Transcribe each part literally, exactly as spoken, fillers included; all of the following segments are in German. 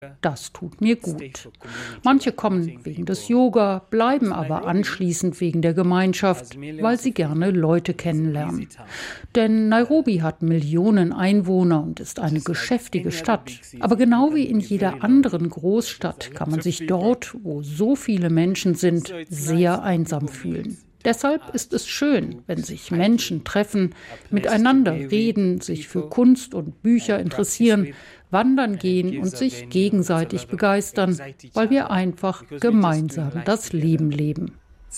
Das tut mir gut. Manche kommen wegen des Yoga, bleiben aber anschließend wegen der Gemeinschaft, weil sie gerne Leute kennenlernen. Denn Nairobi hat Millionen Einwohner und ist eine geschäftige Stadt. Aber genau wie in jeder anderen Großstadt kann man sich dort, wo so viele Menschen sind, sehr einsam fühlen. Deshalb ist es schön, wenn sich Menschen treffen, miteinander reden, sich für Kunst und Bücher interessieren, wandern gehen und sich gegenseitig begeistern, weil wir einfach gemeinsam das Leben leben.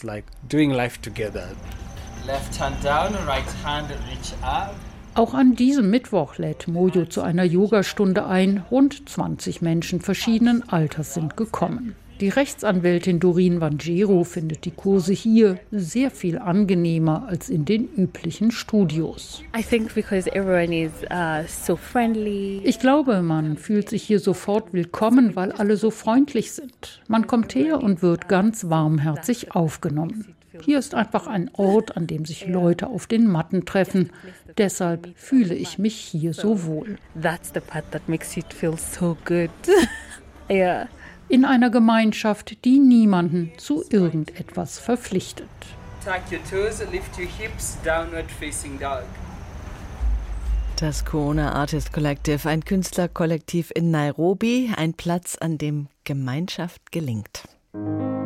Auch an diesem Mittwoch lädt Moyo zu einer Yogastunde ein. Rund zwanzig Menschen verschiedenen Alters sind gekommen. Die Rechtsanwältin Doreen Wanjiru findet die Kurse hier sehr viel angenehmer als in den üblichen Studios. I think because everyone is uh, so friendly. Ich glaube, man fühlt sich hier sofort willkommen, weil alle so freundlich sind. Man kommt her und wird ganz warmherzig aufgenommen. Hier ist einfach ein Ort, an dem sich Leute auf den Matten treffen. Deshalb fühle ich mich hier so wohl. That's the part that makes it feel so good. Yeah. In einer Gemeinschaft, die niemanden zu irgendetwas verpflichtet. Das Koona Artist Collective, ein Künstlerkollektiv in Nairobi, ein Platz, an dem Gemeinschaft gelingt.